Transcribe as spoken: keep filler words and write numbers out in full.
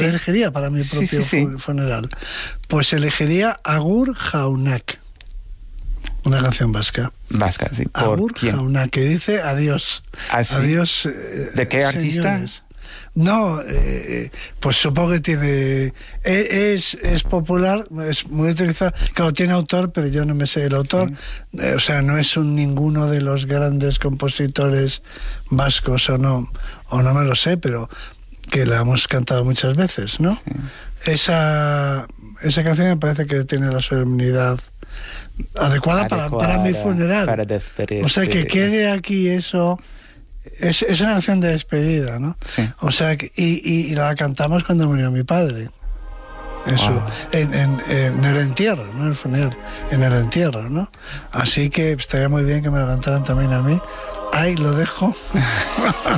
¿qué elegiría para mi propio sí, sí, sí. funeral? Pues elegiría Agur Jaunak, una canción vasca. Vasca, sí. ¿Por Agur quién? Jaunak, que dice adiós. ¿Ah, sí? Adiós. Eh, ¿De qué artista? Señores. No, eh, pues supongo que tiene... Es, es popular, es muy utilizado. Claro, tiene autor, pero yo no me sé el autor. Sí. Eh, o sea, no es un ninguno de los grandes compositores vascos o no, o no me lo sé, pero que la hemos cantado muchas veces, ¿no? Sí. Esa, esa canción me parece que tiene la solemnidad adecuada, adecuada para, para mi funeral. Para despedir. O sea, que quede aquí eso... Es, es una canción de despedida, ¿no? Sí. O sea, y, y, y la cantamos cuando murió mi padre. Eso, wow. en, en, en el entierro, no en el funeral, en el entierro, ¿no? Así que estaría muy bien que me la cantaran también a mí. Ahí lo dejo.